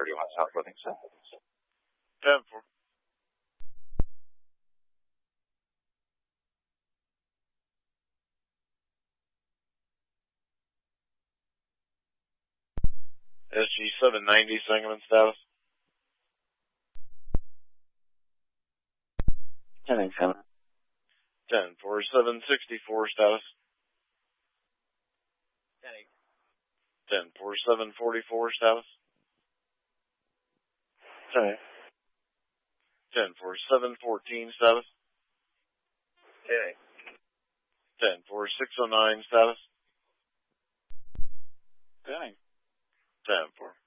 31 South Livingston. 10-4. SG-790, Sangamon status. 10-7. 10-4, 764 status. 10-8. 10-4, 744 status. 10-8. 10-4, 714 status. 10-8. 10-4, 609 status. 10-8. 10-4.